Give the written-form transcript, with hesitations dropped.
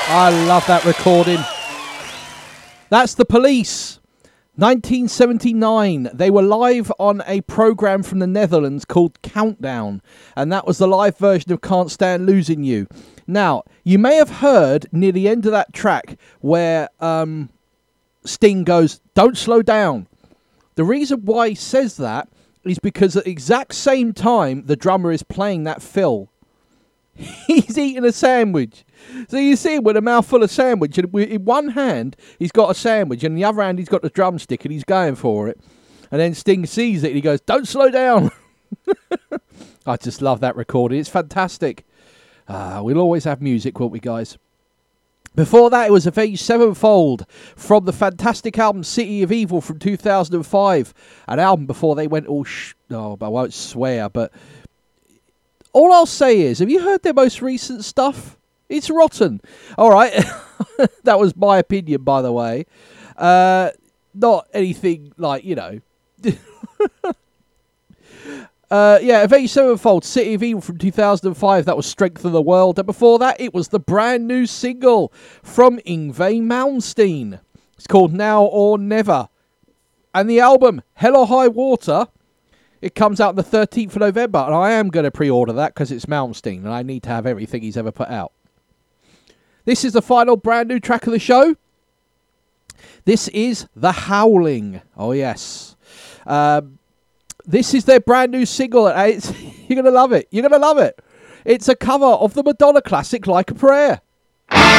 I love that recording. That's The Police. 1979. They were live on a program from the Netherlands called Countdown, and that was the live version of Can't Stand Losing You. Now, you may have heard near the end of that track where Sting goes, "Don't slow down." The reason why he says that is because at the exact same time the drummer is playing that fill, he's eating a sandwich. So you see him with a mouthful of sandwich, and in one hand he's got a sandwich, and in the other hand he's got the drumstick, and he's going for it. And then Sting sees it, and he goes, "Don't slow down." I just love that recording. It's fantastic. We'll always have music, won't we, guys? Before that, it was Avenged Sevenfold from the fantastic album City of Evil from 2005. An album before they went all I won't swear, but all I'll say is, have you heard their most recent stuff? It's rotten. All right. That was my opinion, by the way. Not anything like, you know. Avenged Sevenfold, City of Evil from 2005. That was Strength of the World. And before that, it was the brand new single from Yngwie Malmsteen. It's called Now or Never. And the album, Hell or High Water, it comes out on the 13th of November. And I am going to pre-order that because it's Malmsteen and I need to have everything he's ever put out. This is the final brand new track of the show. This is The Howling. Oh, yes. This is their brand new single. You're going to love it. You're going to love it. It's a cover of the Madonna classic Like a Prayer.